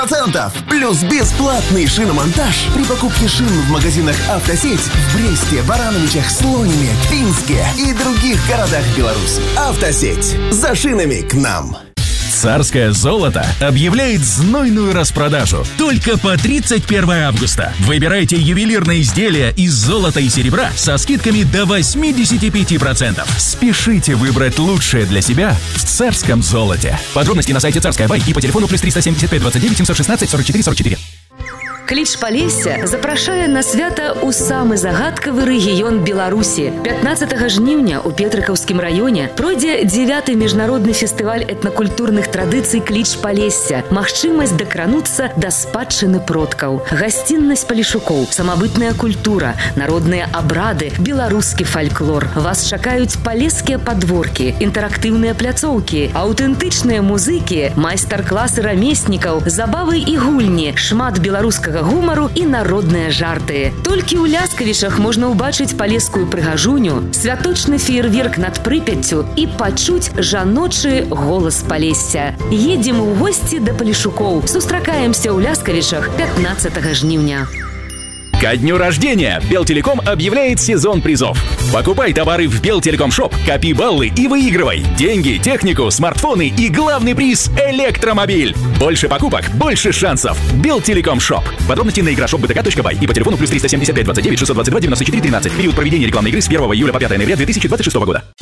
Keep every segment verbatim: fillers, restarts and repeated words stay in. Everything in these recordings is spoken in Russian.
процентов плюс бесплатный шиномонтаж при покупке шин в магазинах «Автосеть» в Бресте, Барановичах, Слонине, Пинске и других городах Беларуси. «Автосеть». За шинами к нам. Царское золото объявляет знойную распродажу только по тридцать первого августа. Выбирайте ювелирные изделия из золота и серебра со скидками до восемьдесят пять процентов. Спешите выбрать лучшее для себя в Царском золоте. Подробности на сайте Царская Бай и по телефону плюс триста семьдесят пять двадцать девять семьсот шестнадцать сорок четыре сорок четыре. Кліч Палесся запрашае на свята ў самы загадкавы рэгіён Беларусі. пятнаццатага жніўня ў Петрыкаўскім раёне пройдзе дзевяты міжнародны фестываль этнакультурных традыцый Кліч Палесся. Магчымасць дакрануцца да спадчыны продкаў, гасціннасць палешукоў, самабытная культура, народныя абрады, беларускі фальклор. Вас чакаюць палескія падворкі, інтэрактыўныя пляцоўкі, аўтэнтычныя музыкі, майстар-класы рамеснікаў, забавы і гульні, шмат беларускага гумару і народныя жарты. Толькі ў Ляскавішах можна ўбачыць палескую прыгажуню, святочны феерверк над Прыпяццю і пачуць жаночы голас Палесся. Едзем у госці да палешукоў. Сустракаемся ў Ляскавішах пятнаццатага жніўня. Ко дню рождения Белтелеком объявляет сезон призов. Покупай товары в Белтелеком Шоп, копи баллы и выигрывай деньги, технику, смартфоны и главный приз – электромобиль. Больше покупок, больше шансов. Белтелеком Шоп. Подробности на игрошоп точка би ти точка бай и по телефону плюс триста семьдесят пять двадцать девять шестьсот двадцать два девяносто четыре тринадцать. Период проведения рекламной игры с первого июля по пятое ноября две тысячи двадцать шестого года.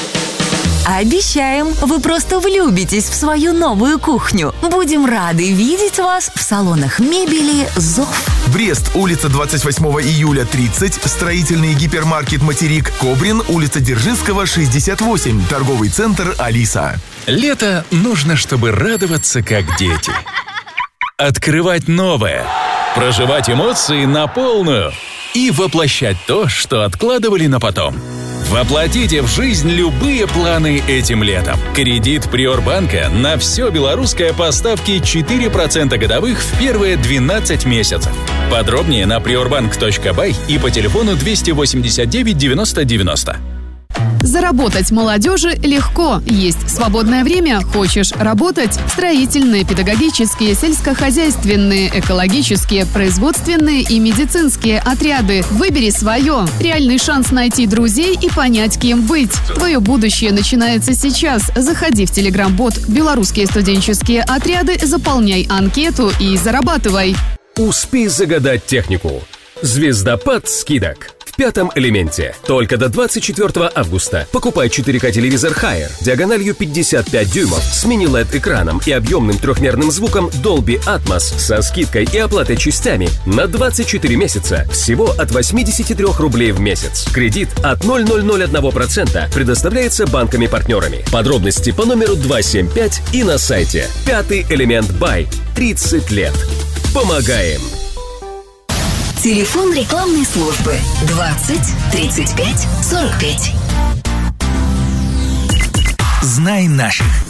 Обещаем, вы просто влюбитесь в свою новую кухню. Будем рады видеть вас в салонах мебели «Зов». Брест, улица двадцать восьмого июля тридцать, строительный гипермаркет «Материк», Кобрин, улица Дзержинского шестьдесят восемь, торговый центр «Алиса». Лето нужно, чтобы радоваться как дети. Открывать новое, проживать эмоции на полную и воплощать то, что откладывали на потом. Воплотите в жизнь любые планы этим летом. Кредит Приорбанка на все белорусское поставки четыре процента годовых в первые двенадцать месяцев. Подробнее на приорбанк точка бай и по телефону двести восемьдесят девять девяносто девяносто. Заработать молодежи легко. Есть свободное время? Хочешь работать? Строительные, педагогические, сельскохозяйственные, экологические, производственные и медицинские отряды. Выбери свое. Реальный шанс найти друзей и понять, кем быть. Твое будущее начинается сейчас. Заходи в телеграм-бот «Белорусские студенческие отряды», заполняй анкету и зарабатывай. Успей загадать технику. Звездопад скидок. В пятом элементе. Только до двадцать четвёртого августа. Покупай четыре ка телевизор Haier диагональю пятьдесят пять дюймов с мини-эл и ди-экраном и объемным трехмерным звуком Dolby Atmos со скидкой и оплатой частями на двадцать четыре месяца. Всего от восемьдесят три рублей в месяц. Кредит от ноль целых ноль один процента предоставляется банками-партнерами. Подробности по номеру два семь пять и на сайте. Пятый элемент Бай. тридцать лет. Помогаем. Телефон рекламной службы двадцать тридцать пять сорок пять. Знай наших.